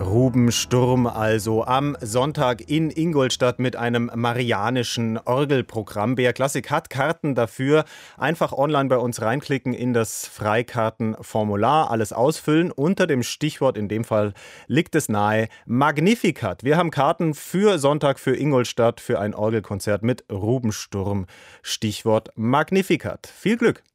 Ruben Sturm also am Sonntag in Ingolstadt mit einem marianischen Orgelprogramm. BR Klassik hat Karten dafür. Einfach online bei uns reinklicken in das Freikartenformular, alles ausfüllen. Unter dem Stichwort, in dem Fall liegt es nahe, Magnificat. Wir haben Karten für Sonntag für Ingolstadt für ein Orgelkonzert mit Ruben Sturm. Stichwort Magnificat. Viel Glück!